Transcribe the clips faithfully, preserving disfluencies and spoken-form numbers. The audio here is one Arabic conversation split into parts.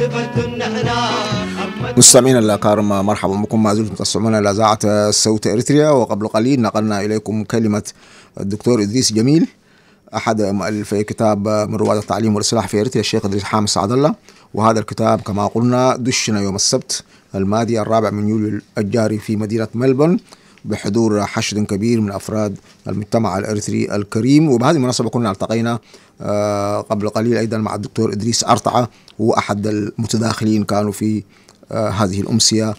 مستمعينا الأكارم، مرحبا بكم. ما زلتم تستمعون إلى إذاعة صوت إريتريا، وقبل قليل نقلنا إليكم كلمة الدكتور إدريس جميل، أحد مؤلفي كتاب من رواد التعليم والإصلاح في إريتريا، الشيخ إدريس حامد سعد الله. وهذا الكتاب كما قلنا دشن يوم السبت الماضي الرابع من يوليو الجاري في مدينة ملبورن بحضور حشد كبير من أفراد المجتمع الإريتري الكريم. وبهذه المناسبة كنا التقينا قبل قليل أيضا مع الدكتور إدريس أرطعة، هو أحد المتداخلين كانوا في هذه الأمسية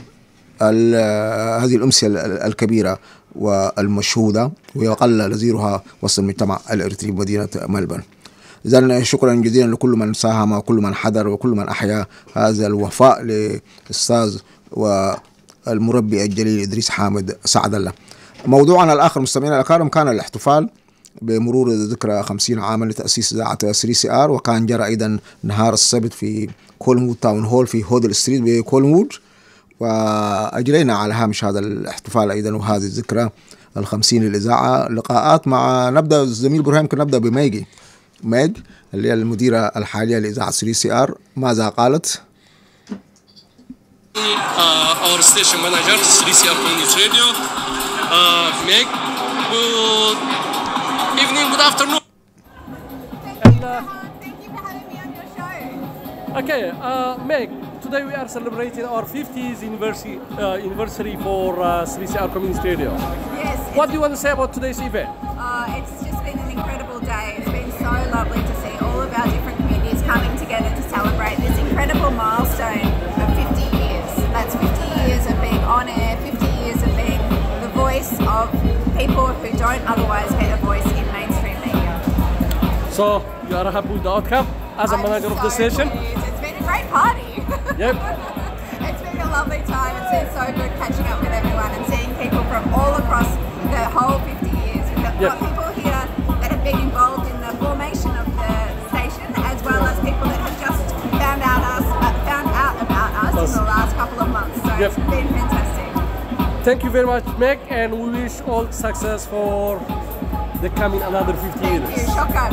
هذه الأمسية الكبيرة والمشهودة، ويقل نظيرها وسط المجتمع الإريتري بمدينة ملبورن. إذن شكرا جزيلا لكل من ساهم وكل من حضر وكل من أحيا هذا الوفاء للأستاذ والمربي الجليل إدريس حامد سعد الله. موضوعنا الآخر مستمعينا الأكارم كان الاحتفال بمرور ذكرى خمسين عاما لتأسيس إذاعة ثري سي آر، وكان جرى أيضا نهار السبت في كولنوود تاون هول في هودل ستريت بكولنوود، وأجرينا على هامش هذا الاحتفال أيضا وهذه الذكرى الخمسين للإذاعة لقاءات مع نبدأ الزميل برهام. يمكن نبدأ بميجي ميج اللي هي المديرة الحالية لإذاعة ثري سي آر. ماذا قالت؟ Uh, our station manager, ثري سي آر Community Radio, uh, Meg. Good evening, good afternoon. And, uh, thank you for having me on your show. Okay, uh, Meg, today we are celebrating our fiftieth anniversary, uh, anniversary for uh, ثري سي آر Community Radio. Yes. What do you want to say about today's event? Uh, it's just been an incredible day. It's been so lovely to see all of our different communities coming together to celebrate this incredible milestone of fifty years. That's fifty years of being on air, fifty years of being the voice of people who don't otherwise get a voice in mainstream media. So, you are happy with the outcome as a I'm manager so of the station? pleased. It's been a great party. Yep. It's been a lovely time. It's been so good catching up with everyone and seeing people from all across the whole fifty years. We've got Yep. people here that have been involved in the formation of the station, as well as people that have just found out us, uh, found out about us Us. in the last couple of months. So Yep. it's been fantastic. Thank you very much, Meg, and we wish all success for the coming another fifty Thank years. you. Shukran.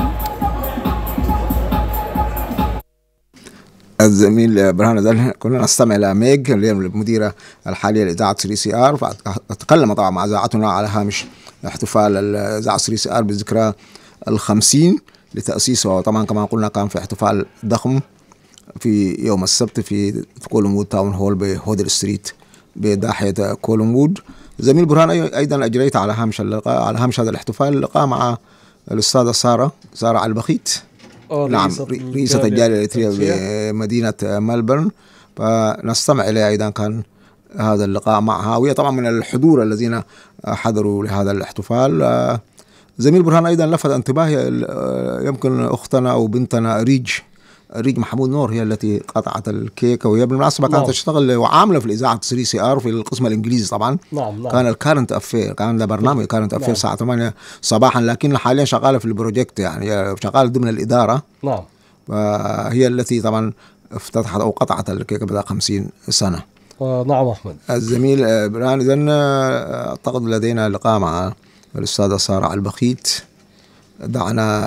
الزميل برهان زل كنا نستمع إلى ميج اللي هي المديرة الحالية لإذاعة ثري سي آر، فتكلم طبعا مع إذاعتنا على هامش احتفال الإذاعة ثري سي آر بالذكرى الخمسين لتأسيسها. وطبعا كما قلنا كان في احتفال ضخم في يوم السبت في في كولنوود تاون هول بهودل ستريت بداحية كولنوود. زميل برهان أيضا أجريت على هامش اللقاء على هامش هذا الاحتفال لقاء مع الأستاذة سارة سارة على البخيت، نعم رئيسة الجالية الإريترية بمدينة ملبورن، فنستمع إليها. أيضا كان هذا اللقاء معها، وهي طبعا من الحضور الذين حضروا لهذا الاحتفال. زميل برهان أيضا لفت انتباهي يمكن أختنا أو بنتنا ريج ريج محمود نور، هي التي قطعت الكيك، وهي بالمناسبة كانت تشتغل وعاملة في الإذاعة ثري سي آر في القسم الإنجليزي طبعا. نعم نعم. كان الكارنت أفير، كان له برنامج كارنت أفير الساعة ثمانية صباحا، لكن حاليا شغالة في البروجكت، يعني شغالة ضمن الإدارة. نعم. وهي التي طبعا افتتحت أو قطعت الكيك بعد خمسين سنة. آه نعم أحمد. الزميل برهان إذن أعتقد لدينا لقاء مع الأستاذة سارة على البخيت. دعنا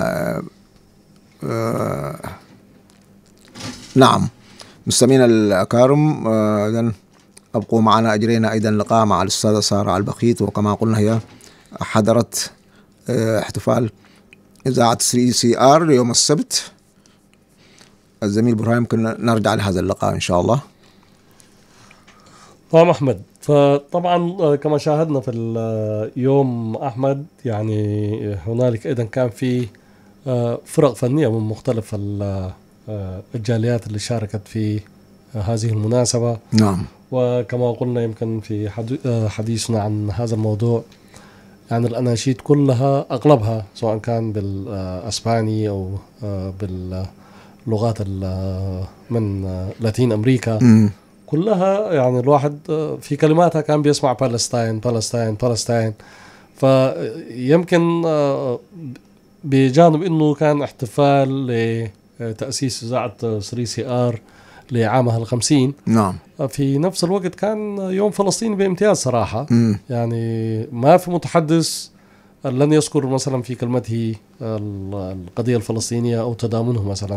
آه نعم مستمعينا الأكارم، إذن أبقوا معنا. أجرينا أيضا لقاء مع الأستاذة سارة على البخيت، وكما قلنا هي حضرت احتفال إذاعة ثري سي آر يوم السبت. الزميل برهان يمكن نرجع لهذا اللقاء إن شاء الله. طبعا أحمد، فطبعا كما شاهدنا في اليوم أحمد، يعني هنالك أيضا كان في فرق فنية من مختلف الجاليات اللي شاركت في هذه المناسبة. نعم. وكما قلنا يمكن في حديثنا عن هذا الموضوع، يعني الأناشيد كلها أغلبها سواء كان بالأسباني أو باللغات من لاتين أمريكا م. كلها يعني الواحد في كلماتها كان بيسمع فلسطين فلسطين فلسطين. فيمكن بجانب أنه كان احتفال لتأسيس إذاعة ثري سي آر لعامها الخمسين، نعم، في نفس الوقت كان يوم فلسطيني بامتياز صراحة. م. يعني ما في متحدث لن يذكر مثلا في كلمته القضية الفلسطينية أو تضامنه مثلا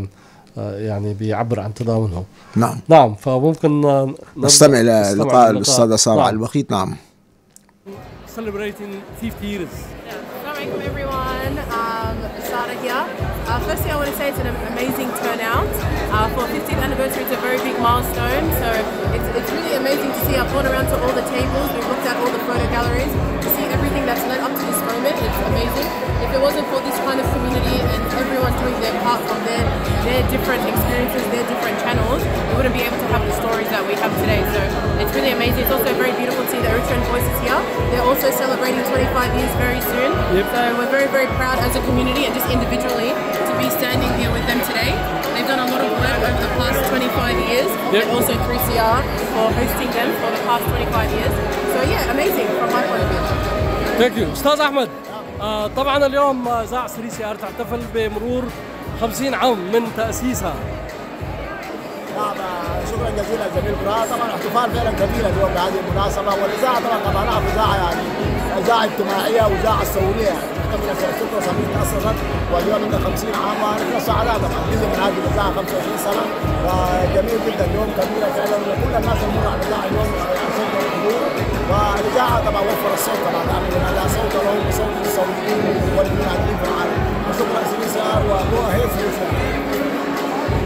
يعني بيعبر عن تضامنهم. نعم نعم، فممكن نستمع إلى لقاء الأستاذة سارة علي الوقيت. نعم. Celebrating fifty years. Assalamualaikum everyone, um, Sada here. Uh, firstly I want to say it's an amazing turnout. Uh, for fiftieth anniversary it's a very big milestone, so it's, it's really amazing to see. I've gone around to all the tables, we've looked at all the photo galleries, to see everything that's led up to this moment. It's amazing. If it wasn't for this kind of community and everyone doing their part from their, their different experiences, their different channels, we wouldn't be able to have the stories that we have today. So it's really amazing. It's also very beautiful to see the Eritrean voices here. They're also celebrating twenty-five years very soon. Yep. So we're very, very proud as a community and just individually to be standing here with them today. They've done a lot of work over the past twenty-five years, yep. And also three C R for hosting them for the past twenty-five years. So yeah, amazing from my point of view. Thank you. أستاذ أحمد، آه طبعا اليوم إذاعة ثري سي آر تحتفل بمرور خمسين عام من تأسيسها. نعم، شكرا جزيلا جميل براء. طبعا احتفال فعلا كبير اليوم بهذه المناسبه، والاذاعه طبعا طبعا نعرف اذاعه يعني اذاعه اجتماعيه واذاعه ثوريه يعني من سنه ستة وسبعين تاسست، واليوم عندنا خمسين عام ونحن سعداء طبعا جزء من هذه الاذاعه خمسة وعشرين سنه، وجميل جدا اليوم كبيره فعلا، وكل الناس المر على الاذاعه اليوم صوت الحضور، والاذاعه طبعا وفر الصوت طبعا يعني هذا صوت له بصوت الصوتيين والمنادين في العالم. وشكرا ثري سي آر وجو اهيد ثري سي آر.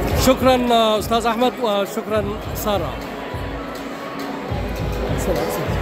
شكرا أستاذ أحمد وشكرا سارة.